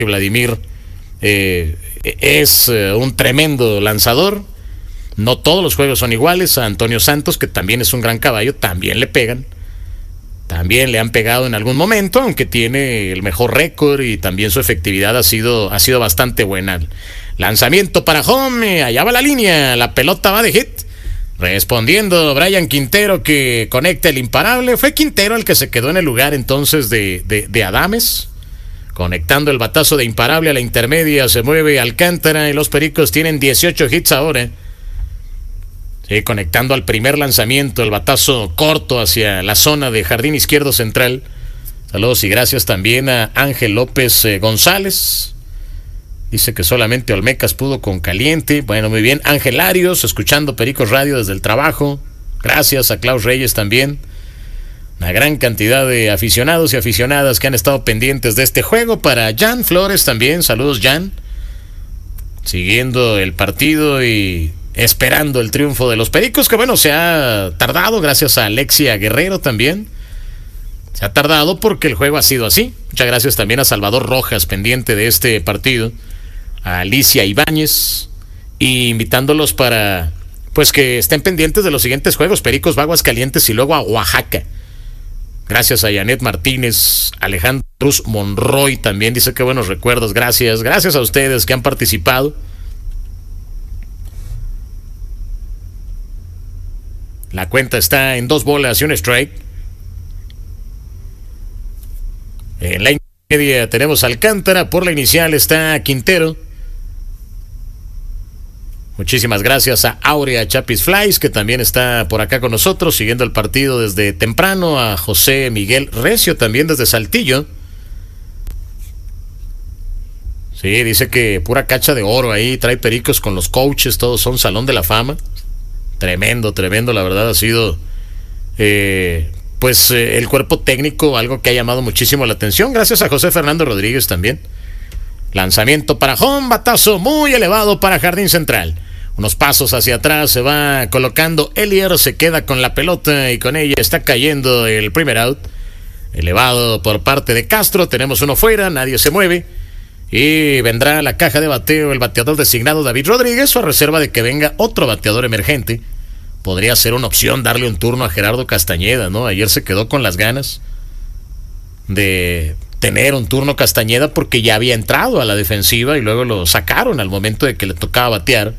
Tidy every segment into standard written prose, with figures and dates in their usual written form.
Vladimir es un tremendo lanzador. No todos los juegos son iguales. A Antonio Santos, que también es un gran caballo, también le pegan. También le han pegado en algún momento, aunque tiene el mejor récord y también su efectividad ha sido bastante buena. Lanzamiento para home, allá va la línea, la pelota va de hit. Respondiendo Brian Quintero, que conecta el imparable. Fue Quintero el que se quedó en el lugar entonces de Adames. Conectando el batazo de imparable a la intermedia, se mueve Alcántara y los Pericos tienen 18 hits ahora. Sí, conectando al primer lanzamiento, el batazo corto hacia la zona de jardín izquierdo central. Saludos y gracias también a Ángel López González. Dice que solamente Olmecas pudo con caliente. Bueno, muy bien. Ángel Arios, escuchando Pericos Radio desde el trabajo. Gracias a Klaus Reyes también. Una gran cantidad de aficionados y aficionadas que han estado pendientes de este juego. Para Jan Flores también, saludos Jan. Siguiendo el partido y esperando el triunfo de los Pericos, que bueno, se ha tardado, gracias a Alexia Guerrero también. Se ha tardado porque el juego ha sido así. Muchas gracias también a Salvador Rojas, pendiente de este partido. A Alicia Ibáñez. Y invitándolos para, pues, que estén pendientes de los siguientes juegos. Pericos va a Aguascalientes y luego a Oaxaca. Gracias a Janet Martínez, Alejandro Cruz Monroy también, dice que buenos recuerdos, gracias a ustedes que han participado. La cuenta está en 2 bolas y un strike. En la media tenemos Alcántara, por la inicial está Quintero. Muchísimas gracias a Aurea Chapis Flies, que también está por acá con nosotros, siguiendo el partido desde temprano. A José Miguel Recio, también desde Saltillo. Sí, dice que pura cacha de oro ahí, trae Pericos con los coaches, todos son Salón de la Fama. Tremendo, la verdad ha sido, el cuerpo técnico, algo que ha llamado muchísimo la atención. Gracias a José Fernando Rodríguez también. Lanzamiento para home, batazo muy elevado para jardín central. Unos pasos hacia atrás, se va colocando Elier, se queda con la pelota y con ella está cayendo el primer out. Elevado por parte de Castro, tenemos uno fuera, nadie se mueve. Y vendrá a la caja de bateo el bateador designado David Rodríguez, o a reserva de que venga otro bateador emergente. Podría ser una opción darle un turno a Gerardo Castañeda, ¿no? Ayer se quedó con las ganas de tener un turno Castañeda porque ya había entrado a la defensiva y luego lo sacaron al momento de que le tocaba batear.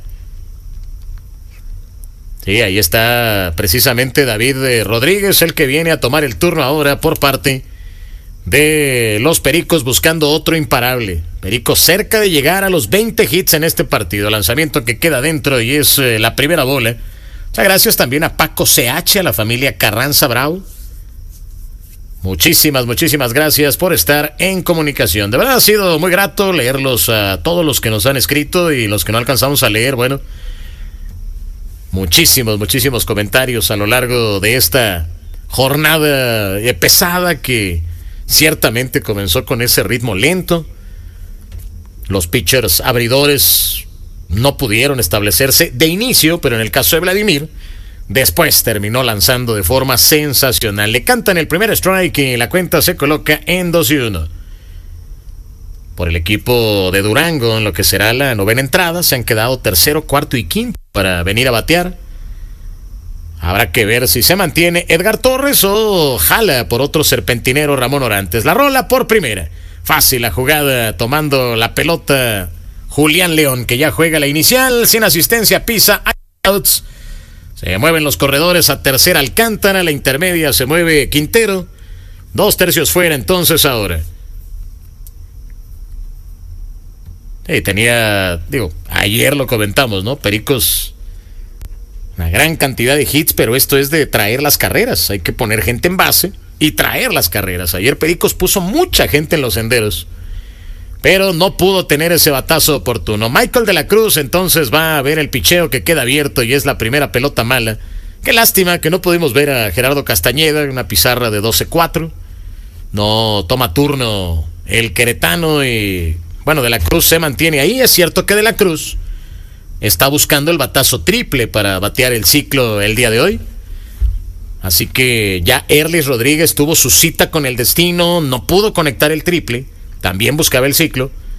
Sí, ahí está precisamente David Rodríguez, el que viene a tomar el turno ahora por parte de los Pericos, buscando otro imparable. Pericos cerca de llegar a los 20 hits en este partido. Lanzamiento que queda dentro y es la primera bola. Muchas gracias también a Paco CH, a la familia Carranza Bravo. Muchísimas gracias por estar en comunicación. De verdad ha sido muy grato leerlos a todos los que nos han escrito y los que no alcanzamos a leer. Bueno, muchísimos comentarios a lo largo de esta jornada pesada que ciertamente comenzó con ese ritmo lento. Los pitchers abridores no pudieron establecerse de inicio, pero en el caso de Vladimir, después terminó lanzando de forma sensacional. Le cantan el primer strike y la cuenta se coloca en 2-1. Por el equipo de Durango, en lo que será la novena entrada, se han quedado tercero, cuarto y quinto para venir a batear. Habrá que ver si se mantiene Edgar Torres o jala por otro serpentinero Ramón Orantes. La rola por primera. Fácil la jugada, tomando la pelota Julián León, que ya juega la inicial, sin asistencia, pisa, outs. Se mueven los corredores a tercera Alcántara, la intermedia se mueve Quintero. 2 tercios fuera entonces ahora. Ayer lo comentamos, ¿no? Pericos, una gran cantidad de hits, pero esto es de traer las carreras. Hay que poner gente en base y traer las carreras. Ayer Pericos puso mucha gente en los senderos, pero no pudo tener ese batazo oportuno. Michael de la Cruz entonces va a ver el picheo que queda abierto y es la primera pelota mala. Qué lástima que no pudimos ver a Gerardo Castañeda, una pizarra de 12-4. No toma turno el queretano y de la Cruz se mantiene ahí. Es cierto que de la Cruz está buscando el batazo triple para batear el ciclo el día de hoy. Así que ya Erlis Rodríguez tuvo su cita con el destino, no pudo conectar el triple, también buscaba el ciclo.